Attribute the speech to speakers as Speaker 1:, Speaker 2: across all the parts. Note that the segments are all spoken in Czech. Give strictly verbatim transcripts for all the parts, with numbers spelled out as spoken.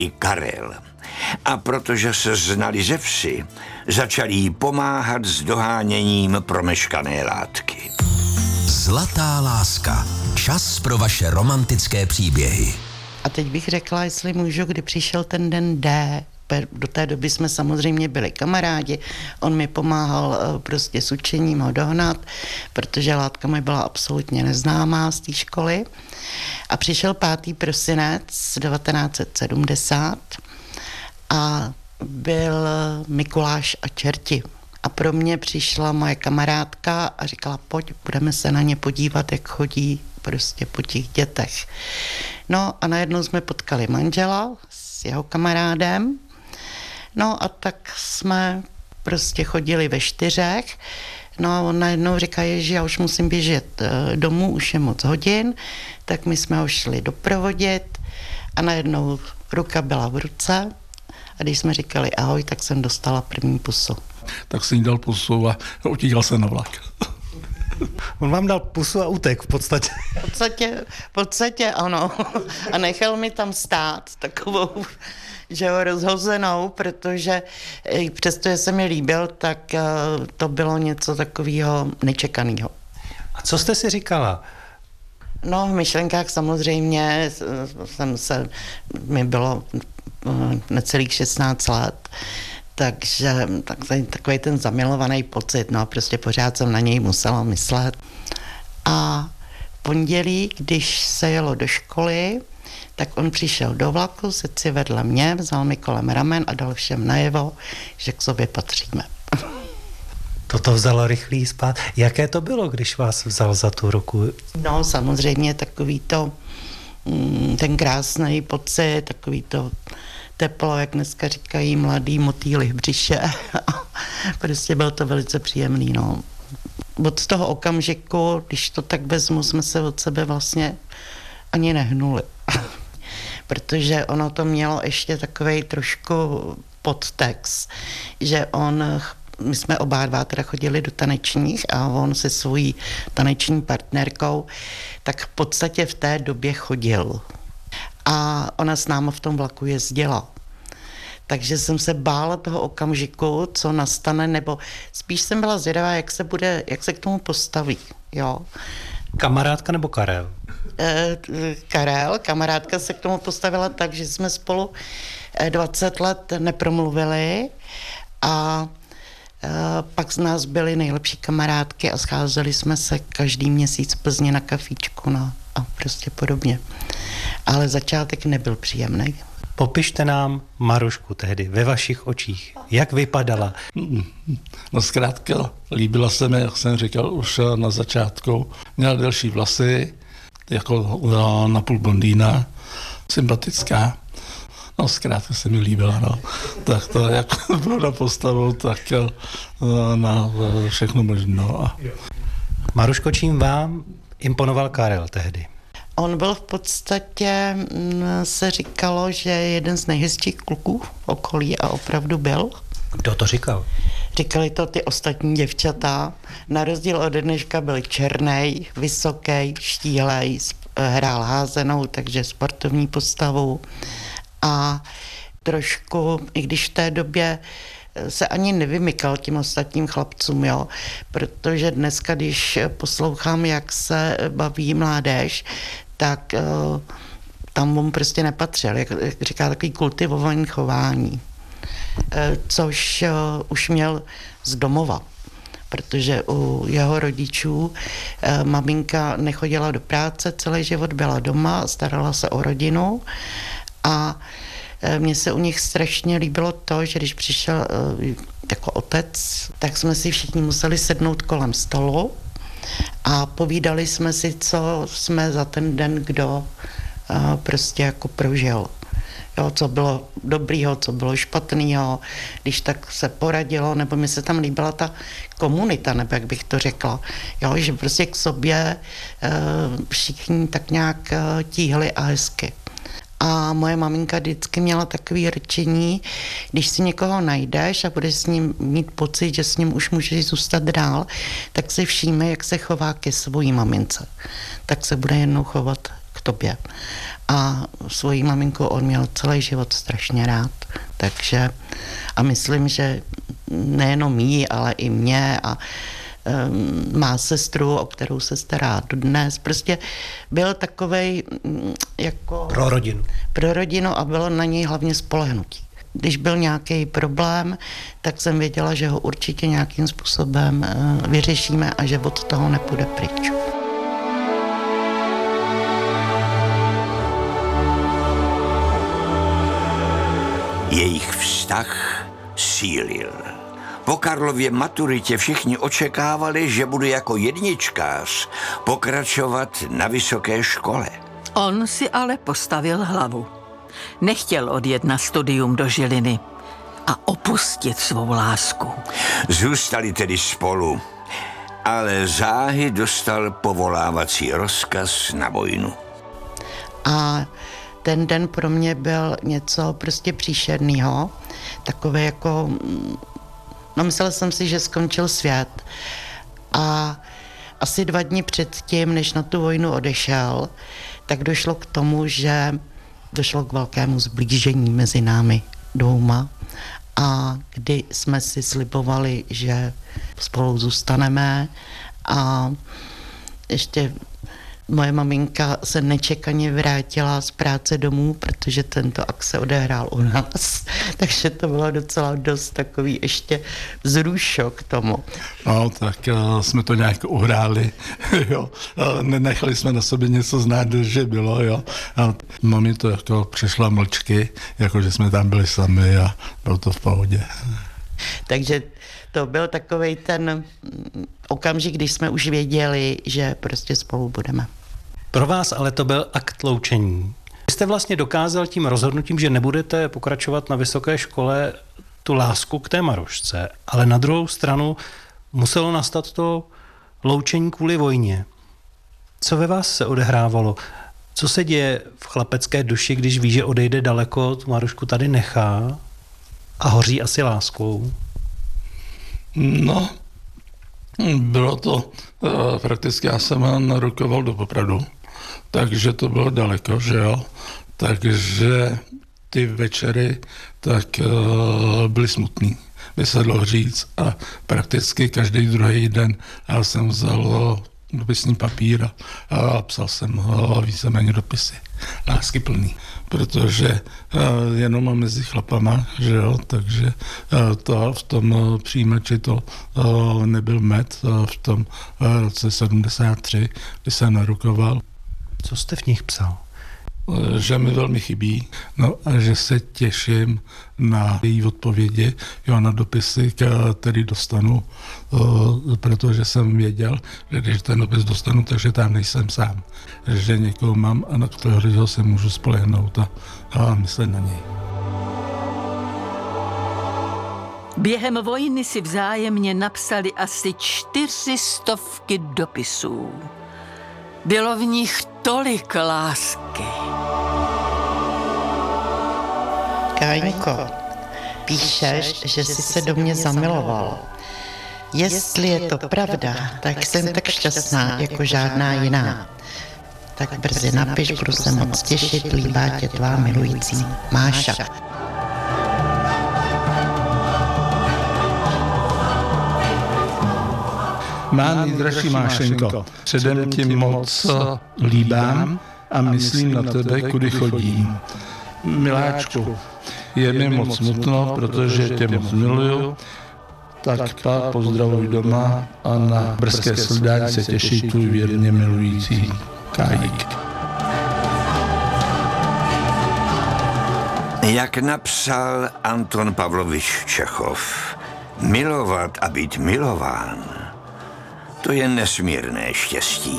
Speaker 1: i Karel. A protože se znali ze vsi, začali jí pomáhat s doháněním promeškané látky.
Speaker 2: Zlatá láska. Čas pro vaše romantické příběhy.
Speaker 3: A teď bych řekla, jestli můžu, kdy přišel ten den D. Do té doby jsme samozřejmě byli kamarádi, on mi pomáhal prostě s učením ho dohnat, protože látka mi byla absolutně neznámá z té školy. A přišel pátý prosinec devatenáct set sedmdesát a byl Mikuláš a čerti. A pro mě přišla moje kamarádka a říkala, pojď, budeme se na ně podívat, jak chodí prostě po těch dětech. No a najednou jsme potkali manžela s jeho kamarádem. No a tak jsme prostě chodili ve čtyřech. No a on najednou říká, že já už musím běžet domů, už je moc hodin. Tak my jsme ho šli doprovodit a najednou ruka byla v ruce. A když jsme říkali ahoj, tak jsem dostala první pusu.
Speaker 4: Tak jsem jí dal pusu a utíkal jsem na vlak.
Speaker 5: On vám dal pusu a utek v podstatě.
Speaker 3: V podstatě, v podstatě ano. A nechal mi tam stát takovou, že ho rozhozenou, protože přestože se mi líbil, tak to bylo něco takového nečekaného.
Speaker 5: A co jste si říkala?
Speaker 3: No, v myšlenkách samozřejmě jsem se, mi bylo necelých šestnáct let, takže tak, takový ten zamilovaný pocit, no prostě pořád jsem na něj musela myslet. A v pondělí, když se jelo do školy, tak on přišel do vlaku, sedl si vedle mě, vzal mi kolem ramen a dal všem najevo, že k sobě patříme.
Speaker 5: Toto vzalo rychlý spát. Jaké to bylo, když vás vzal za tu ruku?
Speaker 3: No samozřejmě takový to, ten krásný pocit, takový to teplo, jak dneska říkají mladý motýly v břiše. Prostě bylo to velice příjemný, no. Od toho okamžiku, když to tak vezmu, jsme se od sebe vlastně ani nehnuli. Protože ono to mělo ještě takovej trošku podtext, že on, my jsme oba dva teda chodili do tanečních a on se svojí taneční partnerkou, tak v podstatě v té době chodil. A ona s náma v tom vlaku jezdila. Takže jsem se bála toho okamžiku, co nastane, nebo spíš jsem byla zvědavá, jak se bude, jak se k tomu postaví, jo.
Speaker 5: Kamarádka nebo Karel?
Speaker 3: E, Karel, kamarádka se k tomu postavila tak, že jsme spolu dvacet let nepromluvili a e, pak z nás byly nejlepší kamarádky a scházeli jsme se každý měsíc v Plzni na kafíčku, no, a prostě podobně. Ale začátek nebyl příjemný.
Speaker 5: Popište nám Marušku tehdy, ve vašich očích. Jak vypadala?
Speaker 4: No zkrátka, líbila se mi, jak jsem říkal už na začátku. Měla delší vlasy, jako na půl blondýna, sympatická. No zkrátka se mi líbila, no. Tak to jak bylo na postavu, tak na všechno možno.
Speaker 5: Maruško, čím vám imponoval Karel tehdy?
Speaker 3: On byl v podstatě, se říkalo, že je jeden z nejhezčích kluků v okolí a opravdu byl.
Speaker 5: Kdo to říkal?
Speaker 3: Říkali to ty ostatní děvčata. Na rozdíl od dneška byl černej, vysoký, štíhlej, hrál házenou, takže sportovní postavu. A trošku, i když v té době se ani nevymykal těm ostatním chlapcům, jo, protože dneska, když poslouchám, jak se baví mládež, tak uh, tam on prostě nepatřil, jak, jak říká, takový kultivovaný chování, uh, což uh, už měl z domova, protože u jeho rodičů uh, maminka nechodila do práce, celý život byla doma, starala se o rodinu a mně se u nich strašně líbilo to, že když přišel uh, jako otec, tak jsme si všichni museli sednout kolem stolu a povídali jsme si, co jsme za ten den kdo uh, prostě jako prožil. Jo, co bylo dobrýho, co bylo špatného, když tak se poradilo, nebo mi se tam líbila ta komunita, nebo jak bych to řekla. Jo, že prostě k sobě uh, všichni tak nějak uh, tíhli a hezky. A moje maminka vždycky měla takové rčení, když si někoho najdeš a budeš s ním mít pocit, že s ním už můžeš zůstat dál, tak si všíme, jak se chová ke svojí mamince. Tak se bude jednou chovat k v tobě. A svoji maminku on měl celý život strašně rád, takže a myslím, že nejenom jí, ale i mě a um, má sestru, o kterou se stará dodnes. Prostě byl takovej um, jako...
Speaker 5: Pro rodinu.
Speaker 3: Pro rodinu a bylo na něj hlavně spolehnutí. Když byl nějaký problém, tak jsem věděla, že ho určitě nějakým způsobem uh, vyřešíme a že od toho nepůjde pryč.
Speaker 1: Jejich vztah sílil. Po Karlově maturitě všichni očekávali, že bude jako jedničkář pokračovat na vysoké škole.
Speaker 6: On si ale postavil hlavu. Nechtěl odjet na studium do Žiliny a opustit svou lásku.
Speaker 1: Zůstali tedy spolu, ale záhy dostal povolávací rozkaz na vojnu.
Speaker 3: A ten den pro mě byl něco prostě příšernýho, takové jako, no myslela jsem si, že skončil svět a asi dva dny předtím, než na tu vojnu odešel, tak došlo k tomu, že došlo k velkému zblížení mezi námi dvouma a kdy jsme si slibovali, že spolu zůstaneme a ještě moje maminka se nečekaně vrátila z práce domů, protože tento akt se odehrál u nás, takže to bylo docela dost takový ještě vzrušok k tomu.
Speaker 4: No, tak uh, jsme to nějak uhráli, jo. Uh, nenechali jsme na sobě něco znát, že bylo, jo. A mami to jako přešla mlčky, jako že jsme tam byli sami a bylo to v pohodě.
Speaker 3: Takže to byl takovej ten okamžik, když jsme už věděli, že prostě spolu budeme.
Speaker 5: Pro vás ale to byl akt loučení. Vy jste vlastně dokázal tím rozhodnutím, že nebudete pokračovat na vysoké škole, tu lásku k té Marušce, ale na druhou stranu muselo nastat to loučení kvůli vojně. Co ve vás se odehrávalo? Co se děje v chlapecké duši, když ví, že odejde daleko, tu Marušku tady nechá a hoří asi láskou?
Speaker 4: No, bylo to, prakticky já jsem narukoval do Popradu, takže to bylo daleko, že jo, takže ty večery tak byly smutný, by se dalo říct a prakticky každý druhý den já jsem vzal dopisní papír a, a psal jsem ho víceméně dopisy, lásky plný, protože uh, jenom mezi chlapama, že jo, takže uh, to v tom uh, přijímači to uh, nebyl med, uh, v tom uh, roce sedmdesát tři, kdy jsem narukoval.
Speaker 5: Co jste v nich psal?
Speaker 4: Že mi velmi chybí, no a že se těším na její odpovědi, jo, na dopisy, který dostanu, uh, protože jsem věděl, že když ten dopis dostanu, takže tam nejsem sám, že někoho mám a na kterého se můžu spolehnout a, a myslet na něj.
Speaker 6: Během vojny si vzájemně napsali asi čtyři stovky dopisů. Bylo v nich tolik lásky.
Speaker 3: Káňko, píšeš, že jsi se do mě zamiloval. Jestli je to pravda, tak jsem tak šťastná jako žádná jiná. Tak brzy napiš, budu se moc těšit, líbá tě tvá milující Máša.
Speaker 4: Má nejdražší Mášenko, předem ti moc líbám a myslím na tebe, kudy chodím. Miláčku, je mi moc smutno, protože tě moc miluju, tak pa pozdravuj doma a na brzké shledání se těší tvůj věrně milující Kájík.
Speaker 1: Jak napsal Anton Pavlovič Čechov, milovat a být milován, to je nesmírné štěstí.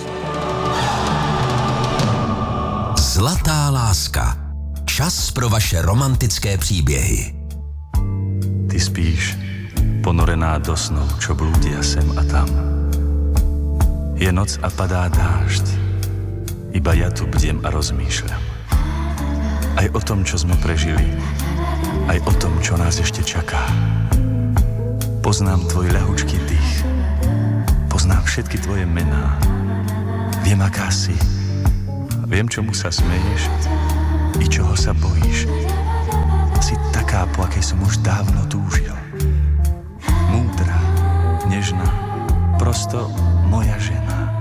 Speaker 2: Zlatá láska. Čas pro vaše romantické příběhy.
Speaker 7: Ty spíš, ponorená do snov, čo blúdia sem a tam. Je noc a padá dážď, iba ja tu bdiem a rozmýšľam. Aj o tom, čo sme prežili, aj o tom, čo nás ešte čaká. Poznám tvoj ľahučký dých, poznám všetky tvoje mená. Viem, aká si, Viem, čomu sa smeješ i čoho sa bojíš. Si taká, po akej som už dávno túžil. Múdra, nežná, prosto moja žena.